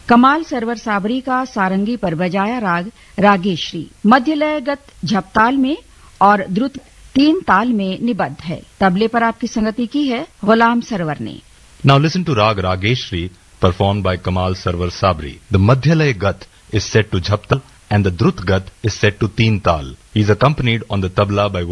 कमाल सरवर साबरी का सारंगी पर बजाया राग रागेश्वरी मध्य लयगत झपताल में और द्रुत 3 ताल में निबद्ध है। तबले पर आपकी संगति की है गुलाम सरवर ने। Now listen to Rag Rageshri performed by Kamal Sarwar Sabri. The Madhyalay Gat is set to Jhaptal and the Drut Gat is set to Teen Tal. He is accompanied on the tabla by